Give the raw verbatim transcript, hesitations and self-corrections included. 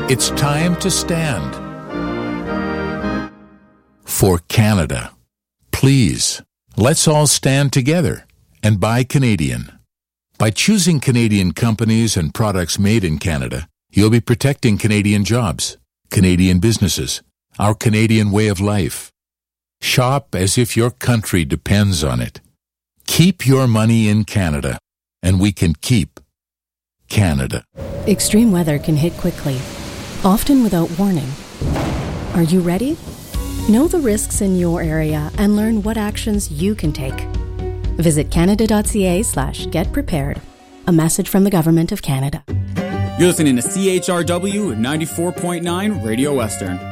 It's time to stand for Canada. Please, let's all stand together and buy Canadian. By choosing Canadian companies and products made in Canada, you'll be protecting Canadian jobs, Canadian businesses, our Canadian way of life. Shop as if your country depends on it. Keep your money in Canada, and we can keep Canada. Extreme weather can hit quickly, often without warning. Are you ready? Know the risks in your area and learn what actions you can take. Visit canada.ca slash get prepared. A message from the Government of Canada. You're listening to C H R W ninety-four point nine Radio Western.